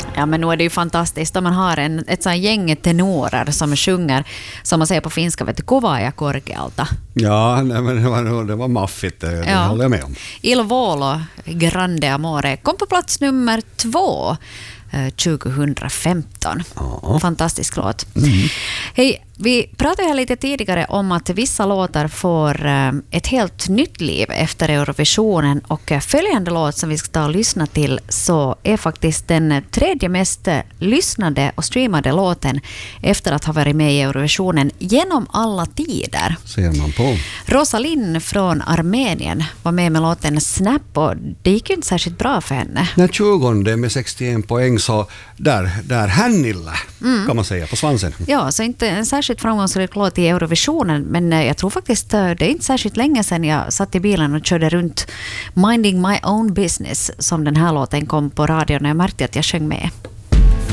Ja, men nu är det ju fantastiskt om man har ett sånt gäng tenorer som sjunger, som man säger på finska, vet du, Kovaaja Korkealta. Ja, nej, men det var maffigt, det håller jag med om. Il Volo, Grande Amore, kom på plats nummer 2 2015. Fantastisk låt. Hej, vi pratade här lite tidigare om att vissa låtar får ett helt nytt liv efter Eurovisionen, och följande låt som vi ska ta och lyssna till så är faktiskt den tredje mest lyssnade och streamade låten efter att ha varit med i Eurovisionen genom alla tider. Ser man på. Rosalind från Armenien var med låten Snap, och det gick ju inte särskilt bra för henne. Den 20 med 61 poäng, så där Hannilla kan man säga på svansen. Ja, så inte en särskilt framgångsrik låt i Eurovisionen, men jag tror faktiskt det är inte särskilt länge sedan jag satt i bilen och körde runt Minding My Own Business som den här låten kom på radion, och jag märkte att jag sjöng med.